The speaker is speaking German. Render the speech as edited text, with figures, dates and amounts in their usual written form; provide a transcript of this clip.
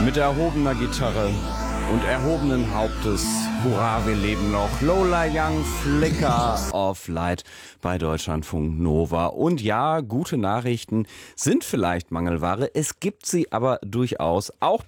Mit erhobener Gitarre und erhobenen Hauptes. Hurra, wir leben noch. Lola Young, Flicker of Light bei Deutschlandfunk Nova. Und ja, gute Nachrichten sind vielleicht Mangelware. Es gibt sie aber durchaus auch